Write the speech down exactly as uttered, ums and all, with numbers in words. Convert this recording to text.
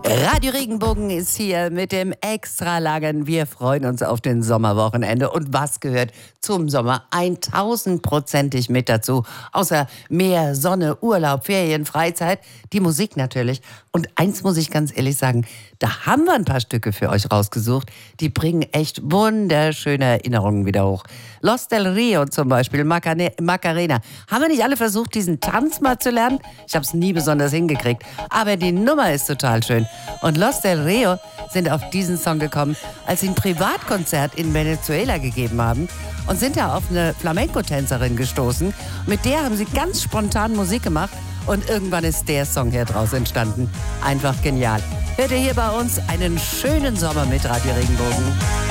Radio Regenbogen ist hier mit dem Extra-Langen. Wir freuen uns auf den Sommerwochenende. Und was gehört zum Sommer tausendprozentig mit dazu? Außer Meer, Sonne, Urlaub, Ferien, Freizeit, die Musik natürlich. Und eins muss ich ganz ehrlich sagen, da haben wir ein paar Stücke für euch rausgesucht. Die bringen echt wunderschöne Erinnerungen wieder hoch. Los del Rio zum Beispiel, Macane- Macarena. Haben wir nicht alle versucht, diesen Tanz mal zu lernen? Ich habe es nie besonders hingekriegt. Aber die Nummer ist total schön. Und Los del Rio sind auf diesen Song gekommen, als sie ein Privatkonzert in Venezuela gegeben haben und sind da auf eine Flamenco-Tänzerin gestoßen. Mit der haben sie ganz spontan Musik gemacht und irgendwann ist der Song hier draus entstanden. Einfach genial. Hört ihr hier bei uns einen schönen Sommer mit Radio Regenbogen.